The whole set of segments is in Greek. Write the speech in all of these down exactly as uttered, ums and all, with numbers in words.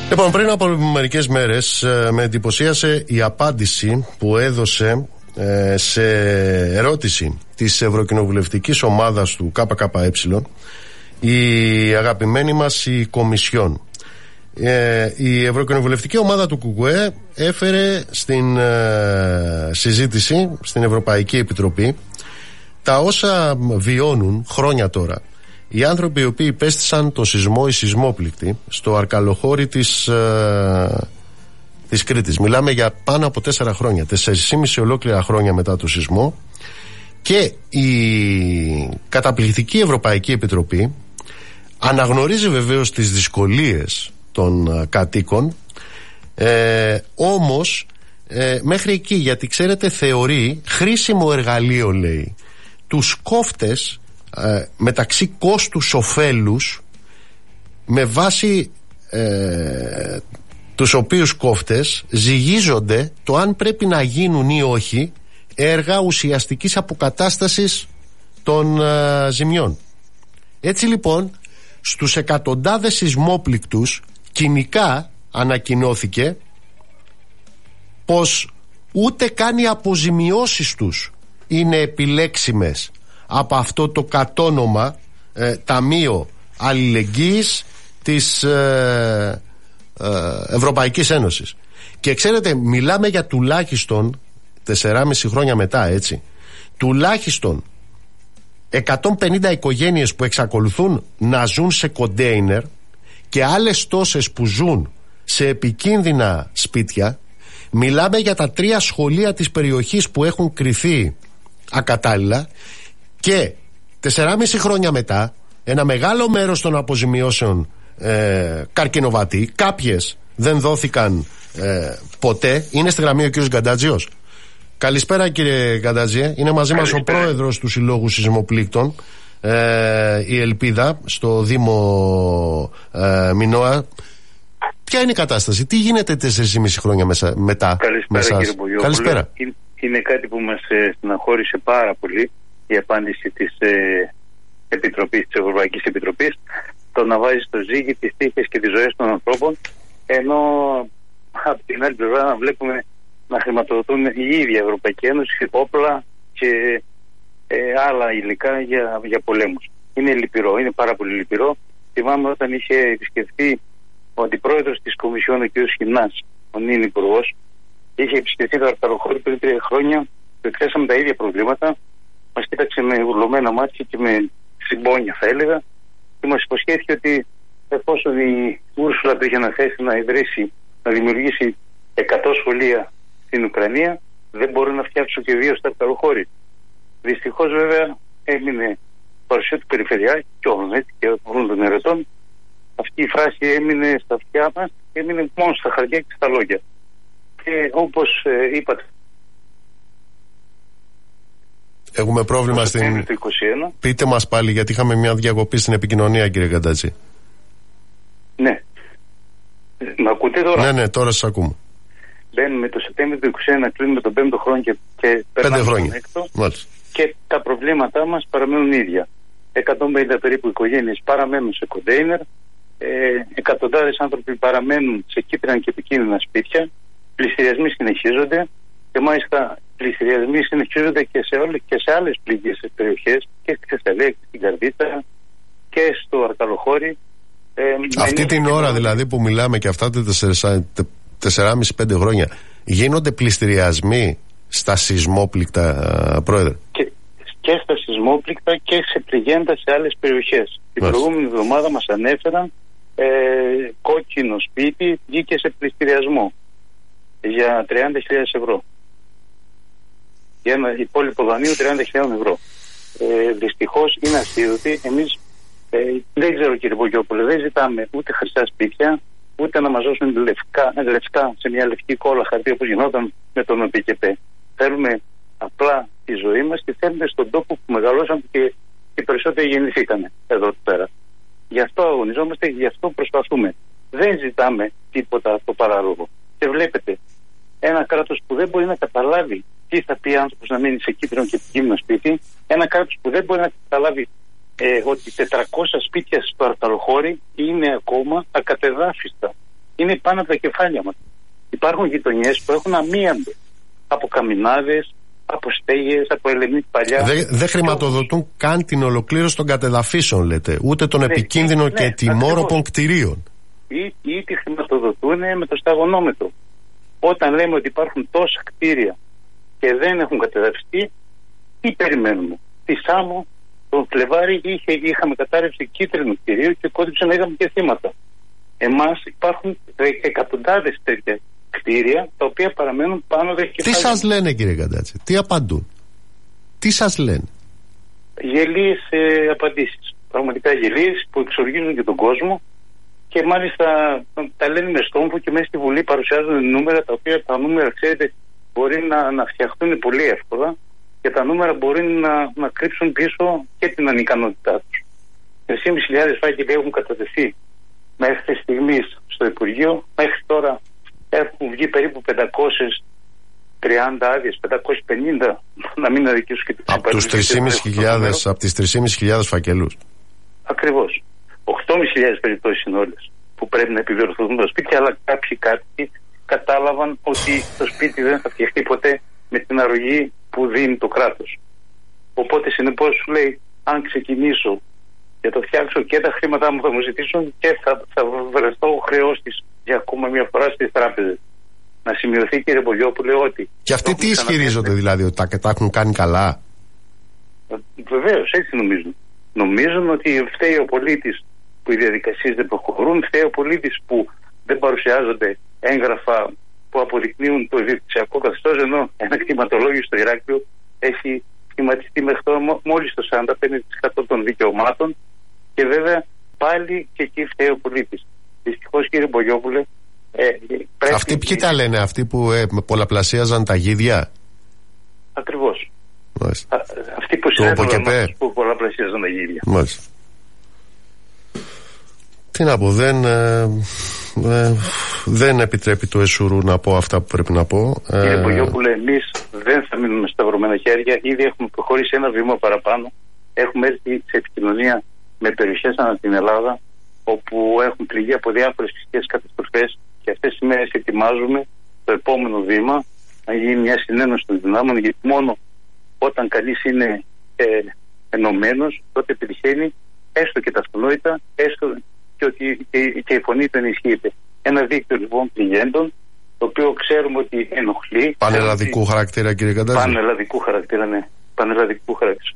Λοιπόν, πριν από μερικές μέρες με εντυπωσίασε η απάντηση που έδωσε σε ερώτηση της Ευρωκοινοβουλευτικής ομάδας του ΚΚΕ η αγαπημένη μας η Κομισιόν. Ε, η Ευρωκοινοβουλευτική ομάδα του ΚΚΕ έφερε στην ε, συζήτηση στην Ευρωπαϊκή Επιτροπή τα όσα βιώνουν χρόνια τώρα οι άνθρωποι οι οποίοι υπέστησαν το σεισμό, οι σεισμόπληκτοι στο Αρκαλοχώρι της, ε, της Κρήτης. Μιλάμε για πάνω από τέσσερα χρόνια, τέσσερις και μισό ολόκληρα χρόνια μετά το σεισμό, και η καταπληκτική Ευρωπαϊκή Επιτροπή αναγνωρίζει βεβαίως τις δυσκολίες των κατοίκων, ε, όμως ε, μέχρι εκεί, γιατί ξέρετε θεωρεί χρήσιμο εργαλείο, λέει, τους κόφτες ε, μεταξύ κόστους ωφέλους, με βάση ε, τους οποίους κόφτες ζυγίζονται το αν πρέπει να γίνουν ή όχι έργα ουσιαστικής αποκατάστασης των ε, ζημιών. Έτσι λοιπόν, στους εκατοντάδες σεισμόπληκτους κοινικά ανακοινώθηκε πως ούτε καν οι αποζημιώσεις τους είναι επιλέξιμες από αυτό το κατόνομα ε, Ταμείο Αλληλεγγύης της ε, ε, Ευρωπαϊκής Ένωσης. Και ξέρετε, μιλάμε για τουλάχιστον τεσσεράμισι χρόνια μετά, έτσι, τουλάχιστον εκατόν πενήντα οικογένειες που εξακολουθούν να ζουν σε κοντέινερ και άλλες τόσες που ζουν σε επικίνδυνα σπίτια. Μιλάμε για τα τρία σχολεία της περιοχής που έχουν κριθεί ακατάλληλα, και τεσσεράμισι χρόνια μετά ένα μεγάλο μέρος των αποζημιώσεων ε, καρκινοβατεί. Κάποιες δεν δόθηκαν ε, ποτέ. Είναι στη γραμμή ο κύριος Γκαντάτζιος. Καλησπέρα κύριε Γκαντάτζιε. Είναι μαζί μας ο πρόεδρος του Συλλόγου Σεισμοπλήκτων, ε, η Ελπίδα, στο Δήμο ε, Μινώα. Ποια είναι η κατάσταση, τι γίνεται τέσσερις και μισό χρόνια μέσα, μετά? Καλησπέρα κύριε Μπογιόπουλε. Καλησπέρα. Είναι κάτι που μας ε, στεναχώρησε πάρα πολύ η απάντηση της ε, Επιτροπής, της Ευρωπαϊκής Επιτροπής, το να βάζει στο ζύγι τις τύχες και τις ζωές των ανθρώπων, ενώ από την άλλη πλευρά να βλέπουμε να χρηματοδοτούν η ίδια Ευρωπαϊκή Ένωση όπλα και ε, άλλα υλικά για, για πολέμους. Είναι λυπηρό, είναι πάρα πολύ λυπηρό. Θυμάμαι όταν είχε επισκεφθεί ο αντιπρόεδρος της Κομισιόν, ο κ. Σχοινάς, ο νυν υπουργός, είχε επισκεφθεί το Αρκαλοχώρι πριν τρία χρόνια, που εκθέσαμε τα ίδια προβλήματα. Μας κοίταξε με ουρλωμένα μάτια και με συμπόνια, θα έλεγα, και μας υποσχέθηκε ότι εφόσον η Ούρσουλα του είχε αναθέσει να ιδρύσει, να δημιουργήσει εκατό σχολεία στην Ουκρανία, δεν μπορούν να φτιάξουν και δύο στα Αρκαλοχώρι. Δυστυχώς βέβαια έμεινε παρουσία του Περιφερειάρχη και όλων, και όλων των ερετών. Αυτή η φράση έμεινε στα αυτιά μας, έμεινε μόνο στα χαρτιά και στα λόγια. Και όπως ε, είπατε, έχουμε πρόβλημα στην... Πείτε μας πάλι, γιατί είχαμε μια διακοπή στην επικοινωνία, κύριε Γκαντάτζη. Ναι. Μ' ακούτε τώρα? Ναι, ναι, τώρα σας ακούμε. Μπαίνουμε το Σεπτέμβριο του είκοσι ένα, κλείνουμε τον πέμπτο χρόνο και, και πέντε χρόνια. Έκτο, και τα προβλήματά μας παραμένουν ίδια. εκατόν πενήντα περίπου οικογένειες παραμένουν σε κοντέινερ, ε, εκατοντάδες άνθρωποι παραμένουν σε κίτρινα και επικίνδυνα σπίτια, πληστηριασμοί συνεχίζονται, και μάλιστα πληστηριασμοί συνεχίζονται και σε, όλες, και σε άλλες πληγές περιοχές, και στη Θεσσαλία και στην Καρδίτσα και στο Αρκαλοχώρι. Ε, Αυτή την και ώρα το... δηλαδή που μιλάμε, και αυτά τα τεσσεράμισι πέντε χρόνια, γίνονται πληστηριασμοί στα σεισμόπληκτα, πρόεδρε? Και, και στα σεισμόπληκτα και σε πληγέντα σε άλλες περιοχές. Την Μάλιστα. προηγούμενη εβδομάδα μας ανέφεραν ε, κόκκινο σπίτι βγήκε σε πληστηριασμό για τριάντα χιλιάδες ευρώ. Για ένα υπόλοιπο δανείο τριάντα χιλιάδες ευρώ. Ε, δυστυχώς είναι αστείωτοι. Εμείς ε, δεν ξέρω κύριε Μπογιόπουλε, δεν ζητάμε ούτε χρυσά σπίτια, ούτε να μας δώσουν λευκά, λευκά σε μια λευκή κόλλα χαρτί όπως γινόταν με τον ΟΠΚΠ. Θέλουμε απλά τη ζωή μας και θέλουμε στον τόπο που μεγαλώσαμε και οι περισσότεροι γεννηθήκανε εδώ πέρα. Γι' αυτό αγωνιζόμαστε, γι' αυτό προσπαθούμε. Δεν ζητάμε τίποτα από το παράλογο. Και βλέπετε, ένα κράτος που δεν μπορεί να καταλάβει τι θα πει άνθρωπος να μείνει σε κίτρινο και επικίνδυνο σπίτι, ένα κράτος που δεν μπορεί να καταλάβει ε, ότι τετρακόσια σπίτια στο Αρκαλοχώρι είναι ακόμα ακατεδάφιστα. είναι πάνω από τα κεφάλια μας. Υπάρχουν γειτονιές που έχουν αμίαντο από καμινάδες, από στέγες, από ελεμίτ παλιά. Δεν δε χρηματοδοτούν και... καν την ολοκλήρωση των κατεδαφίσεων, λέτε, ούτε των ναι, επικίνδυνων ναι, και τιμόρροπων κτηρίων. Ή, ή τη χρηματοδοτούν με το σταγονόμετρο. Όταν λέμε ότι υπάρχουν τόσα κτίρια και δεν έχουν κατεδαφιστεί, τι περιμένουμε? Τη Σάμο, τον Φλεβάρι, είχε, είχαμε κατάρρευση κίτρινου κτηρίου και κόντυψε να είχαμε και θύματα. Εμάς υπάρχουν εκατοντάδες τέτοια κτίρια τα οποία παραμένουν πάνω δε κεφάλια. Τι σας λένε, κύριε Καντάτση, τι απαντούν? Τι σας λένε? Γελίες ε, απαντήσεις. Πραγματικά γελίες που εξοργίζουν και τον κόσμο και μάλιστα τα λένε με στόμφο και μέσα στη Βουλή παρουσιάζουν νούμερα τα οποία τα νούμερα, ξέρετε, μπορεί να, να φτιαχτούν πολύ εύκολα και τα νούμερα μπορεί να, να κρύψουν πίσω και την ανικανότητά τους. τρεις χιλιάδες πεντακόσιοι φάκελοι έχουν κατατεθεί μέχρι στιγμή στο Υπουργείο. Μέχρι τώρα έχουν βγει περίπου πεντακόσιες τριάντα άδειες, πεντακόσιες πενήντα, να μην αδικήσω και τις από τους τρεις χιλιάδες πεντακόσιους, από τις τρεις χιλιάδες πεντακόσιους φακελούς. Ακριβώς. οκτώ χιλιάδες πεντακόσιες περιπτώσεις είναι όλες που πρέπει να επιδιορθωθούν τα σπίτια, αλλά κάποιοι κάτοικοι κατάλαβαν ότι το σπίτι δεν θα φτιαχτεί ποτέ με την αρρωγή που δίνει το κράτος. Οπότε συνεπώς σου λέει, αν ξεκινήσω και το φτιάξω και τα χρήματά μου θα μου ζητήσουν και θα, θα βρεθώ χρεώστης για ακόμα μια φορά στις τράπεζες. Να σημειωθεί, κύριε Μπογιόπουλε, ότι... Και αυτοί τι ισχυρίζονται, δηλαδή, ότι τα, τα έχουν κάνει καλά? Βεβαίως, έτσι νομίζουν. Νομίζουν ότι φταίει ο πολίτης που οι διαδικασίες δεν προχωρούν, φταίει ο πολίτης που δεν παρουσιάζονται έγγραφα που αποδεικνύουν το ιδιοκτησιακό καθεστώς, ενώ ένα κτηματολόγιο στο Ηράκλειο έχει σχηματιστεί μέχρι τώρα μόλις το σαράντα πέντε τοις εκατό των δικαιωμάτων και βέβαια πάλι και εκεί φταίει ο πολίτης. Δυστυχώς, κύριε Μπογιόπουλε, ε, πρέπει... Αυτοί ποιοι τα λένε, αυτοί που ε, πολλαπλασίαζαν τα γίδια? Ακριβώς. Μάλιστα. Α, αυτοί που συνέβαλαν που πολλαπλασίαζαν τα γίδια. Μάλιστα. Τι να πω, δεν, ε, ε, δεν επιτρέπει το Εσουρού να πω αυτά που πρέπει να πω. Κύριε ε, Μπογιόπουλε, εμείς δεν θα μείνουμε σταυρωμένα χέρια. Ήδη έχουμε προχωρήσει ένα βήμα παραπάνω. Έχουμε έρθει σε επικοινωνία με περιοχές ανά την Ελλάδα όπου έχουν πληγεί από διάφορες φυσικές καταστροφές και αυτές τις μέρες ετοιμάζουμε το επόμενο βήμα να γίνει μια συνένωση των δυνάμεων, γιατί μόνο όταν κανείς είναι ε, ενωμένος τότε επιτυχαίνει έστω και τα αυτονόητα, έστω και ότι και, και η φωνή του ενισχύεται. Ένα δίκτυο λοιπόν πληγέντων, το οποίο ξέρουμε ότι ενοχλεί. Πανελλαδικού ότι... χαρακτήρα, κύριε Καντάτση. Πανελλαδικού χαρακτήρα, ναι. Πανελλαδικού χαρακτήρα.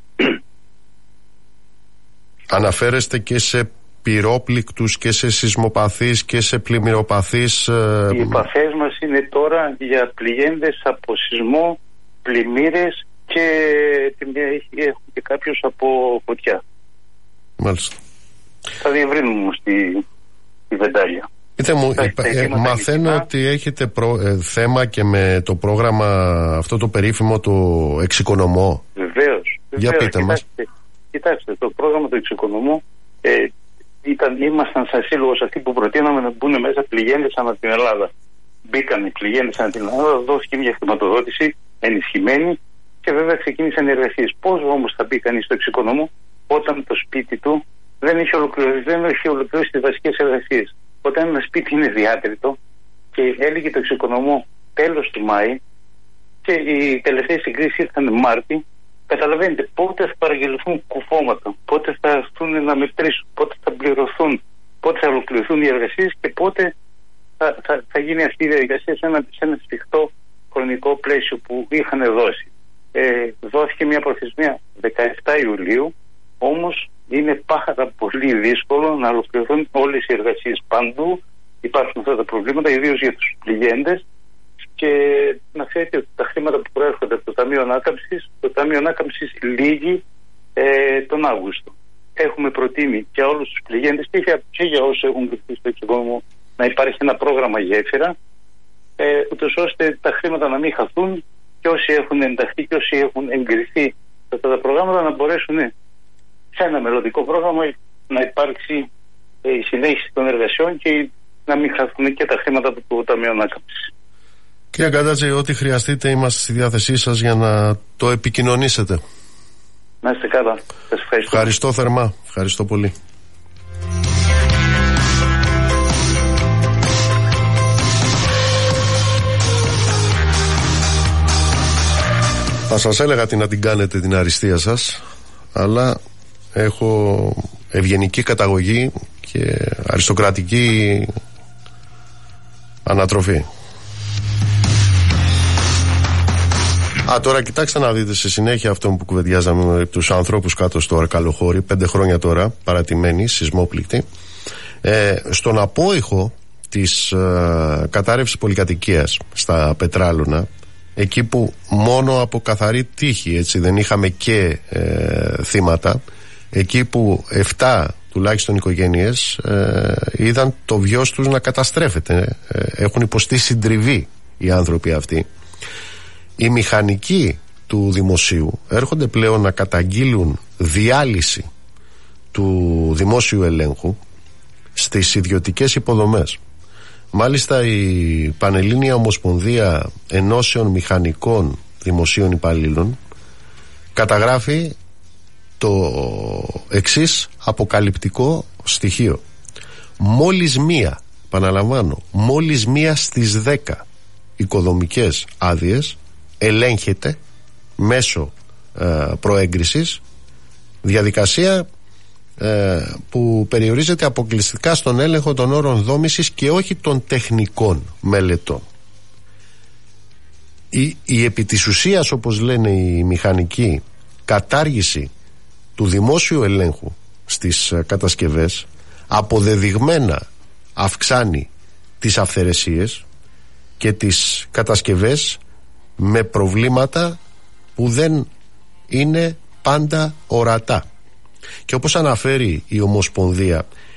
Αναφέρεστε και σε πυρόπληκτους και σε σεισμοπαθείς και σε πλημμυροπαθείς. Οι επαφές μας είναι τώρα για πληγέντες από σεισμό, πλημμύρες και έχουν και κάποιους από φωτιά. Μάλιστα. Θα διευρύνουμε όμως τη, τη βεντάλια. Πείτε μου, ε, μαθαίνω ότι έχετε προ, ε, θέμα και με το πρόγραμμα αυτό το περίφημο, το εξοικονομώ. Βεβαίως. Για πείτε κοιτάξτε, μας. Κοιτάξτε, το πρόγραμμα του εξοικονομώ ε, ήταν, ήμασταν σαν σύλλογος αυτοί που προτείναμε να μπουν μέσα πληγέντες ανά την Ελλάδα. Μπήκαν οι πληγέντες ανά την Ελλάδα, δόθηκε μια χρηματοδότηση ενισχυμένη και βέβαια ξεκίνησαν οι εργασίες. Πώς όμως θα μπει κανείς στο εξοικονομώ όταν το σπίτι του δεν έχει ολοκληρώσει, δεν έχει ολοκληρώσει τις βασικές εργασίες. Όταν ένα σπίτι είναι διάτριτο και έλεγε το εξοικονομώ τέλος του Μάη και οι τελευταίες συγκρίσεις ήρθαν Μάρτι, καταλαβαίνετε πότε θα παραγγελθούν κουφώματα, πότε θα έρθουν να μετρήσουν, πότε θα πληρωθούν, πότε θα ολοκληρωθούν οι εργασίες και πότε θα, θα, θα γίνει αυτή η διαδικασία σε ένα, σε ένα σφιχτό χρονικό πλαίσιο που είχαν δώσει. Ε, δόθηκε μια προθεσμία δεκαεφτά Ιουλίου, όμως είναι πάρα πολύ δύσκολο να ολοκληρωθούν όλες οι εργασίες παντού. Υπάρχουν αυτά τα προβλήματα, ιδίως για τους πληγέντες. Και να ξέρετε ότι τα χρήματα που προέρχονται από το Ταμείο Ανάκαμψης, το Ταμείο Ανάκαμψης λύγει ε, τον Αύγουστο. Έχουμε προτείνει για όλους τους πληγέντες και για, και για όσους έχουν κρυφτεί στο εξωτερικό να υπάρχει ένα πρόγραμμα γέφυρα, ε, ούτως ώστε τα χρήματα να μην χαθούν και όσοι έχουν ενταχθεί και όσοι έχουν εγκριθεί σε αυτά τα προγράμματα να μπορέσουν σε ένα μελλοντικό πρόγραμμα να υπάρξει ε, η συνέχιση των εργασιών και να μην χαθούν και τα χρήματα από το Ταμείο Ανάκαμψης. Κύριε Καντάτση, ό,τι χρειαστείτε είμαστε στη διάθεσή σας για να το επικοινωνήσετε. Να είστε καλά. Σας ευχαριστώ. Ευχαριστώ θερμά. Ευχαριστώ πολύ. Θα σας έλεγα τι να την κάνετε την αριστεία σας, αλλά έχω ευγενική καταγωγή και αριστοκρατική ανατροφή. Α, τώρα κοιτάξτε να δείτε σε συνέχεια αυτό που κουβεντιάζαμε με τους ανθρώπους κάτω στο Αρκαλοχώρι, πέντε χρόνια τώρα, παρατημένοι, σεισμόπληκτοι, ε, στον απόϊχο της ε, κατάρρευσης πολυκατοικίας στα Πετράλωνα, εκεί που μόνο από καθαρή τύχη, έτσι, δεν είχαμε και ε, θύματα, εκεί που εφτά τουλάχιστον οικογένειες ε, είδαν το βιός τους να καταστρέφεται, ε, έχουν υποστεί συντριβή οι άνθρωποι αυτοί. Οι μηχανικοί του δημοσίου έρχονται πλέον να καταγγείλουν διάλυση του δημόσιου ελέγχου στις ιδιωτικές υποδομές. Μάλιστα η Πανελλήνια Ομοσπονδία Ενώσεων Μηχανικών Δημοσίων Υπαλλήλων καταγράφει το εξής αποκαλυπτικό στοιχείο. Μόλις μία, επαναλαμβάνω, μόλις μία στις δέκα οικοδομικές άδειες ελέγχεται μέσω ε, προέγκρισης, διαδικασία ε, που περιορίζεται αποκλειστικά στον έλεγχο των όρων δόμησης και όχι των τεχνικών μελετών. Η, η επί της ουσίας, όπως λένε οι μηχανικοί, κατάργηση του δημόσιου ελέγχου στις ε, κατασκευές αποδεδειγμένα αυξάνει τις αυθαιρεσίες και τις κατασκευές με προβλήματα που δεν είναι πάντα ορατά. Και όπως αναφέρει η Ομοσπονδία,